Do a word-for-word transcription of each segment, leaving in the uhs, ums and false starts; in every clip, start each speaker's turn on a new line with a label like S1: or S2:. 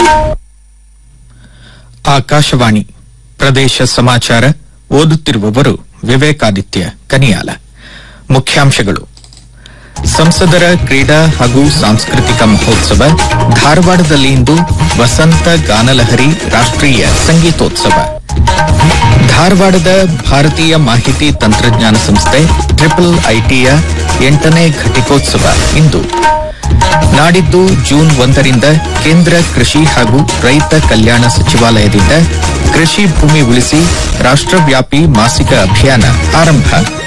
S1: ಆಕಾಶವಾಣಿ ಪ್ರದೇಶ ಸಮಾಚಾರ ಓದುತ್ತಿರುವವರು ವಿವೇಕಾದಿತ್ಯ ಕನಿಯಾಲ. ಮುಖ್ಯಾಂಶಗಳು: ಸಂಸದರ ಕ್ರೀಡಾ ಹಾಗೂ ಸಾಂಸ್ಕೃತಿಕ ಮಹೋತ್ಸವ ಧಾರವಾಡದಲ್ಲಿ ಇಂದು ವಸಂತ ಗಾನಲಹರಿ ರಾಷ್ಟ್ರೀಯ ಸಂಗೀತೋತ್ಸವ. ಧಾರವಾಡದ ಭಾರತೀಯ ಮಾಹಿತಿ ತಂತ್ರಜ್ಞಾನ ಸಂಸ್ಥೆ ಟ್ರಿಪಲ್ ಐಟಿಯ ಎಂಟನೇ ಘಟಿಕೋತ್ಸವ ಇಂದು. ನಾಡಿದ್ದು ಜೂನ್ ಒಂದರಿಂದ ಕೇಂದ್ರ ಕೃಷಿ ಹಾಗೂ ರೈತ ಕಲ್ಯಾಣ ಸಚಿವಾಲಯದಿಂದ ಕೃಷಿ ಭೂಮಿ ಉಳಿಸಿ ರಾಷ್ಟ್ರವ್ಯಾಪಿ ಮಾಸಿಕ ಅಭಿಯಾನ ಆರಂಭ.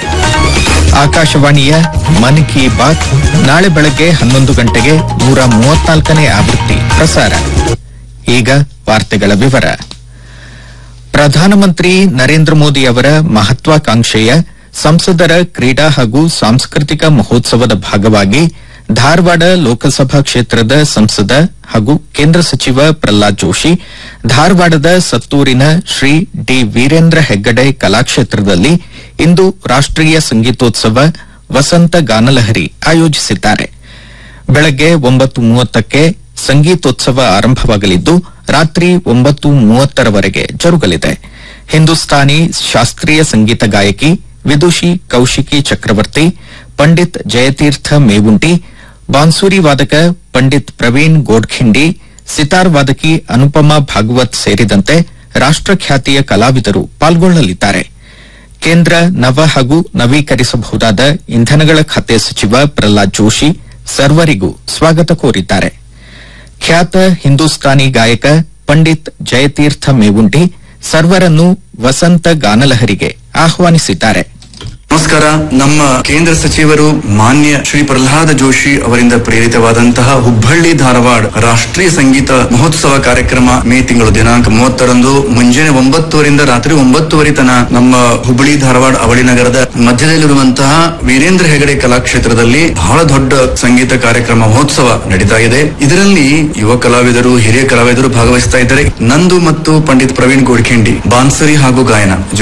S1: ಆಕಾಶವಾಣಿಯ ಮನ್ ಕಿ ಬಾತ್ ನಾಳೆ ಬೆಳಗ್ಗೆ ಹನ್ನೊಂದು ಗಂಟೆಗೆ ನೂರ ಮೂವತ್ನಾಲ್ಕನೇ ಆವೃತ್ತಿ ಪ್ರಸಾರ. ಈಗ ವಾರ್ತೆಗಳ ವಿವರ. ಪ್ರಧಾನಮಂತ್ರಿ ನರೇಂದ್ರ ಮೋದಿ ಅವರ ಮಹತ್ವಾಕಾಂಕ್ಷೆಯ ಸಂಸದರ ಕ್ರೀಡಾ ಹಾಗೂ ಸಾಂಸ್ಕೃತಿಕ ಮಹೋತ್ಸವದ ಭಾಗವಾಗಿ ಧಾರವಾಡ ಲೋಕಸಭಾ ಕ್ಷೇತ್ರದ ಸಂಸದ ಹಾಗೂ ಕೇಂದ್ರ ಸಚಿವ ಪ್ರಹ್ಲಾದ್ ಜೋಶಿ ಧಾರವಾಡದ ಸತ್ತೂರಿನ ಶ್ರೀ ಡಿ ವೀರೇಂದ್ರ ಹೆಗ್ಗಡೆ ಕಲಾಕ್ಷೇತ್ರದಲ್ಲಿ ಇಂದು ರಾಷ್ಟ್ರೀಯ ಸಂಗೀತೋತ್ಸವ ವಸಂತ ಗಾನಲಹರಿ ಆಯೋಜಿಸಿದ್ದಾರೆ. ಬೆಳಗ್ಗೆ ಒಂಬತ್ತು ಮೂವತ್ತಕ್ಕೆ ಸಂಗೀತೋತ್ಸವ ಆರಂಭವಾಗಲಿದ್ದು ರಾತ್ರಿ ಒಂಬತ್ತು ಮೂವತ್ತರವರೆಗೆ ಜರುಗಲಿದೆ. ಹಿಂದೂಸ್ತಾನಿ ಶಾಸ್ತ್ರೀಯ ಸಂಗೀತ ಗಾಯಕಿ ವಿದುಷಿ ಕೌಶಿಕಿ ಚಕ್ರವರ್ತಿ, ಪಂಡಿತ್ ಜಯತೀರ್ಥ ಮೇವುಂಟಿ, ಬಾನ್ಸೂರಿ ವಾದಕ ಪಂಡಿತ್ ಪ್ರವೀಣ್ ಗೋಡ್ಖಿಂಡಿ, ಸಿತಾರ್ ವಾದಕಿ ಅನುಪಮಾ ಭಾಗವತ್ ಸೇರಿದಂತೆ ರಾಷ್ಟ್ರಖ್ಯಾತಿಯ ಕಲಾವಿದರು ಪಾಲ್ಗೊಳ್ಳಲಿದ್ದಾರೆ. ಕೇಂದ್ರ ನವ ಹಾಗೂ ನವೀಕರಿಸಬಹುದಾದ ಇಂಧನಗಳ ಖಾತೆ ಸಚಿವ ಪ್ರಹ್ಲಾದ್ ಜೋಶಿ ಸರ್ವರಿಗೂ ಸ್ವಾಗತ ಕೋರಿದ್ದಾರೆ. ಖ್ಯಾತ ಹಿಂದೂಸ್ತಾನಿ ಗಾಯಕ ಪಂಡಿತ್ ಜಯತೀರ್ಥ ಮೇವುಂಟಿ ಸರ್ವರನ್ನು ವಸಂತ ಗಾನಲಹರಿಗೆ ಆಹ್ವಾನಿಸಿದ್ದಾರೆ.
S2: ನಮಸ್ಕಾರ. ನಮ್ಮ ಕೇಂದ್ರ ಸಚಿವರು ಮಾನ್ಯ ಶ್ರೀ ಪ್ರಹ್ಲಾದ ಜೋಶಿ ಅವರಿಂದ ಪ್ರೇರಿತವಾದಂತಹ ಹುಬ್ಬಳ್ಳಿ ಧಾರವಾಡ ರಾಷ್ಟ್ರೀಯ ಸಂಗೀತ ಮಹೋತ್ಸವ ಕಾರ್ಯಕ್ರಮ ಮೇ ತಿಂಗಳು ದಿನಾಂಕ ಮೂವತ್ತರಂದು ಮುಂಜಾನೆ ಒಂಬತ್ತುವರಿಂದ ರಾತ್ರಿ ಒಂಬತ್ತುವರೆ ತನ ನಮ್ಮ ಹುಬ್ಬಳ್ಳಿ ಧಾರವಾಡ ಅವಳಿ ನಗರದ ಮಧ್ಯದಲ್ಲಿರುವಂತಹ ವೀರೇಂದ್ರ ಹೆಗಡೆ ಕಲಾಕ್ಷೇತ್ರದಲ್ಲಿ ಬಹಳ ದೊಡ್ಡ ಸಂಗೀತ ಕಾರ್ಯಕ್ರಮ ಮಹೋತ್ಸವ ನಡೀತಾ ಇದೆ. ಇದರಲ್ಲಿ ಯುವ ಕಲಾವಿದರು, ಹಿರಿಯ ಕಲಾವಿದರು ಭಾಗವಹಿಸ್ತಾ ಇದ್ದಾರೆ. ನಂದು ಮತ್ತು ಪಂಡಿತ್ ಪ್ರವೀಣ್ ಗೋಡ್ಖಿಂಡಿ ಬಾನ್ಸರಿ ಹಾಗೂ ಗಾಯನ